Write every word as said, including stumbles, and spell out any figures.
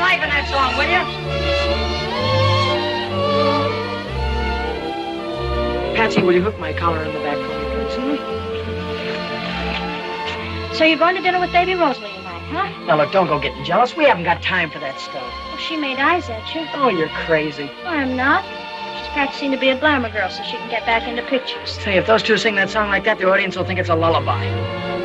life in that song, will you? Patsy, will you hook my collar in the back for me, please? Mm-hmm. So you're going to dinner with baby Rosalie tonight, huh? Now, look, don't go getting jealous. We haven't got time for that stuff. Well, she made eyes at you. Oh, you're crazy. I'm not. She's practicing to be a glamour girl so she can get back into pictures. Say, if those two sing that song like that, the audience will think it's a lullaby.